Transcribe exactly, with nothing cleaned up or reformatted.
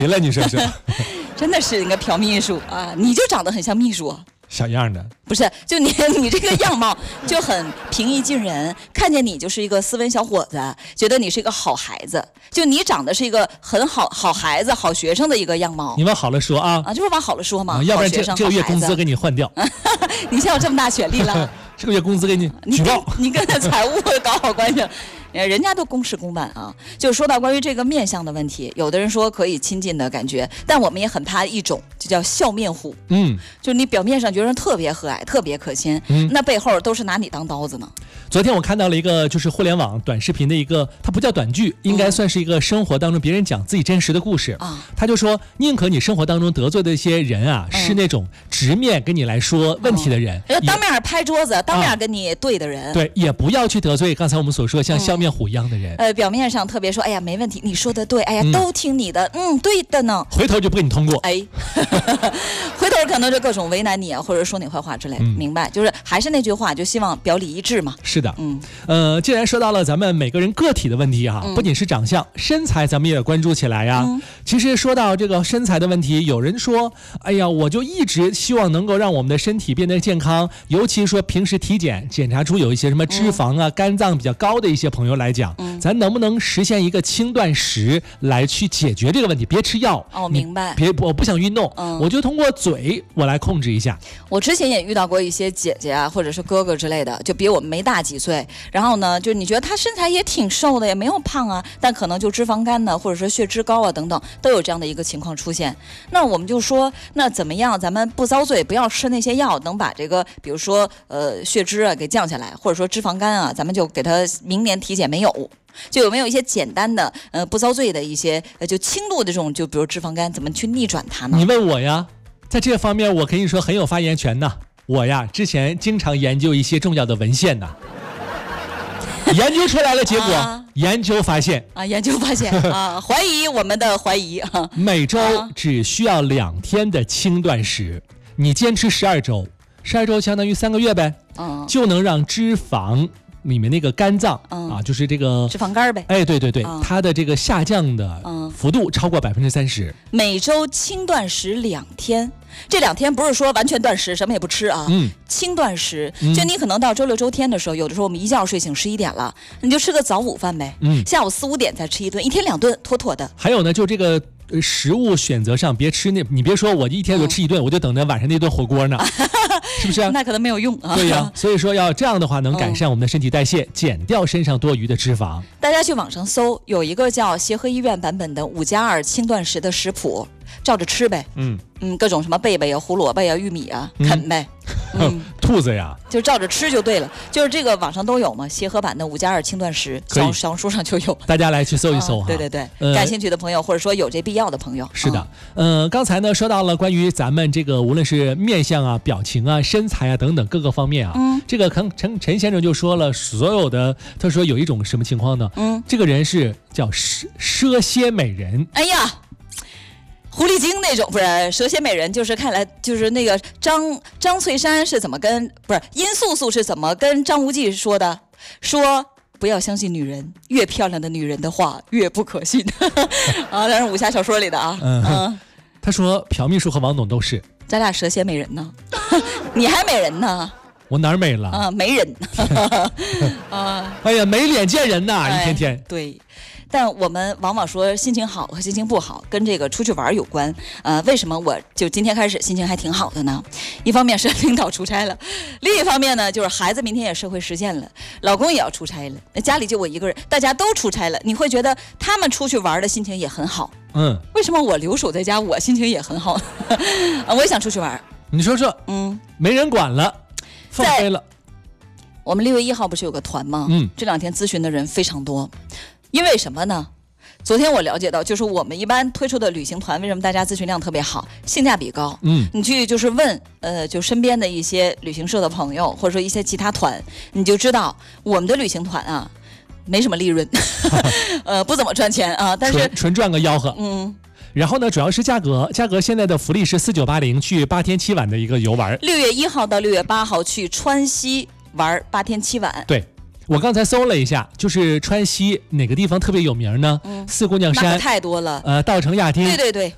了，你说说。 真的是一个朴秘书啊，你就长得很像秘书。 小样的， 不是，就你你这个样貌就很平易近人，看见你就是一个斯文小伙子，觉得你是一个好孩子，就你长得是一个很好好孩子、好学生的一个样貌。 你往好了说啊， 啊，就是往好了说嘛， 啊、要不然这这个月工资给你换掉。 你现在有这么大权利了， 这个月工资给你举报。 你跟他财务搞好关系。人家都公事公办啊，就说到关于这个面相的问题，有的人说可以亲近的感觉，但我们也很怕一种，就叫笑面虎。嗯，就你表面上觉得人特别和蔼、特别可亲，嗯，那背后都是拿你当刀子呢。 昨天我看到了一个就是互联网短视频的一个，它不叫短剧，应该算是一个生活当中别人讲自己真实的故事啊。他就说，宁可你生活当中得罪的一些人啊，嗯、是那种直面跟你来说问题的人， 嗯、当面拍桌子、当面跟你对的人， 啊、对，也不要去得罪刚才我们所说像笑面虎一样的人。 嗯、呃，表面上特别说，哎呀没问题，你说的对，哎呀、嗯、都听你的，嗯，对的呢。 回头就不给你通过， 哎，回头可能就各种为难你啊，或者说你坏话之类的。嗯、明白？就是还是那句话，就希望表里一致嘛。 是的，嗯，呃，既然说到了咱们每个人个体的问题啊，嗯、不仅是长相、身材，咱们也关注起来呀、啊。嗯、其实说到这个身材的问题，有人说，哎呀，我就一直希望能够让我们的身体变得健康，尤其说平时体检检查出有一些什么脂肪啊、嗯、肝脏比较高的一些朋友来讲，嗯、咱能不能实现一个轻断食来去解决这个问题？别吃药。 哦，明白。 别，我不想运动，嗯、我就通过嘴我来控制一下。 我之前也遇到过一些姐姐啊，或者是哥哥之类的，就比我们没大几岁。然后呢，就你觉得他身材也挺瘦的，也没有胖啊，但可能就脂肪肝呢，或者说血脂高啊等等，都有这样的一个情况出现。那我们就说，那怎么样？咱们不遭罪，不要吃那些药，能把这个，比如说呃血脂啊给降下来，或者说脂肪肝啊，咱们就给他明年体检没有。就有没有一些简单的呃不遭罪的一些呃就轻度的这种，就比如脂肪肝，怎么去逆转它呢？ 你问我呀，在这方面我跟你说很有发言权呢。我呀之前经常研究一些重要的文献呢。研究出来了结果、啊、研究发现啊，研究发现啊，怀疑我们的怀疑啊， 每周只需要两天的轻断食，你坚持十二周，十二周相当于三个月呗，嗯，就能让脂肪里面那个肝脏、嗯、啊，就是这个脂肪肝呗， 哎，对对对、嗯，它的这个下降的幅度超过百分之三十。 每周轻断食两天，这两天不是说完全断食，什么也不吃啊，嗯，轻断食，嗯、就你可能到周六周天的时候，有的时候我们一觉睡醒十一点了，你就吃个早午饭呗，嗯，下午四五点再吃一顿，一天两顿，妥妥的。 还有呢，就这个。食物选择上别吃那，你别说我一天就吃一顿、嗯，我就等着晚上那顿火锅呢，是不是、啊？ 那可能没有用啊。 对呀、啊，所以说要这样的话，能改善我们的身体代谢，嗯、减掉身上多余的脂肪。 大家去网上搜，有一个叫协和医院版本的五加二轻断食的食谱，照着吃呗。嗯嗯，各种什么贝贝呀、胡萝卜呀、玉米啊，啃呗。 嗯，兔子呀， 就照着吃就对了。就是这个网上都有嘛，协和版的五加二轻断食，小小红书上就有， 大家来去搜一搜哈、 啊。对对对、呃，感兴趣的朋友或者说有这必要的朋友， 是的。嗯、呃，刚才呢说到了关于咱们这个无论是面相啊、表情啊、身材啊等等各个方面啊，嗯，这个陈陈陈先生就说了，所有的他说有一种什么情况呢？嗯，这个人是叫蛇蛇蝎美人。 哎呀。狐狸精那种不是蛇蝎美人，就是看来就是那个张张翠山是怎么跟不是殷素素是怎么跟张无忌说的？说不要相信女人，越漂亮的女人的话越不可信啊！那是武侠小说里的啊。嗯， 嗯他说朴秘书和王董都是， 咱俩蛇蝎美人呢，你还美人呢？ 我哪儿美了？ 啊，没人啊！哎呀，没脸见人呐， 哎、 一天天。 对。但我们往往说心情好和心情不好跟这个出去玩有关，呃，为什么我就今天开始心情还挺好的呢？一方面是领导出差了，另一方面呢就是孩子明天也社会实践了，老公也要出差了，那家里就我一个人，大家都出差了，你会觉得他们出去玩的心情也很好。嗯，为什么我留守在家我心情也很好？啊，我也想出去玩。 你说说，嗯，没人管了，放飞了。 我们六月一号不是有个团吗？嗯，这两天咨询的人非常多。因为什么呢？昨天我了解到，就是我们一般推出的旅行团，为什么大家咨询量特别好，性价比高？嗯，你去就是问，呃，就身边的一些旅行社的朋友，或者说一些其他团，你就知道我们的旅行团啊，没什么利润，呃，不怎么赚钱啊，但是纯纯赚个吆喝。嗯。然后呢，主要是价格，价格现在的福利是四九八零，去八天七晚的一个游玩。 六月一号到六月八号去川西玩八天七晚。 对。我刚才搜了一下，就是川西哪个地方特别有名呢？嗯、四姑娘山， 那可太多了。 呃，稻城亚丁， 对对对，